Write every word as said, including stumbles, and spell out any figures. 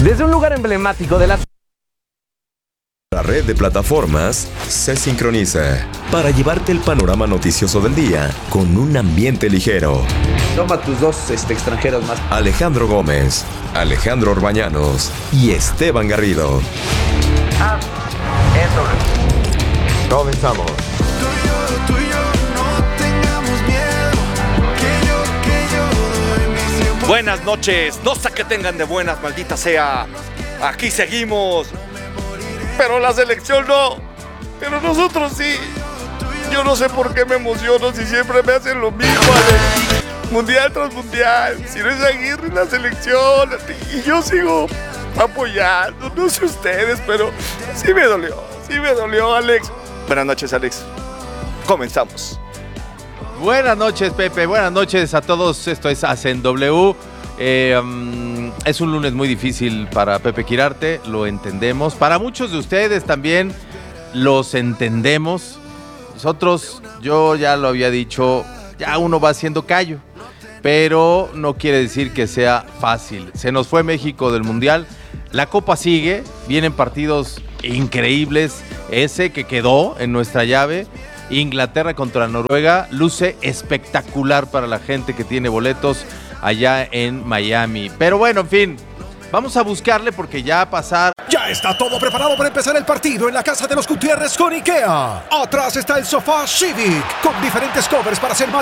Desde un lugar emblemático de la... La red de plataformas se sincroniza para llevarte el panorama noticioso del día con un ambiente ligero. Toma tus dos este, extranjeros más. Alejandro Gómez, Alejandro Orbañanos y Esteban Garrido. Ah, eso. Comenzamos. Buenas noches, no sé qué tengan de buenas, maldita sea. Aquí seguimos. Pero la selección no. Pero nosotros sí. Yo no sé por qué me emociono si siempre me hacen lo mismo, Alex. Mundial tras mundial. Si no es Aguirre, la selección. Y yo sigo apoyando. No sé ustedes, pero sí me dolió. Sí me dolió, Alex. Buenas noches, Alex. Comenzamos. Buenas noches, Pepe. Buenas noches a todos. Esto es Hacen W. Eh, um, es un lunes muy difícil para Pepe Quirarte, lo entendemos. Para muchos de ustedes también los entendemos. Nosotros, yo ya lo había dicho, ya uno va haciendo callo. Pero no quiere decir que sea fácil. Se nos fue México del Mundial. La Copa sigue. Vienen partidos increíbles. Ese que quedó en nuestra llave. Inglaterra contra Noruega, luce espectacular para la gente que tiene boletos allá en Miami. Pero bueno, en fin, vamos a buscarle porque ya pasar... Ya está todo preparado para empezar el partido en la casa de los Gutiérrez con IKEA. Atrás está el sofá Civic con diferentes covers para hacer más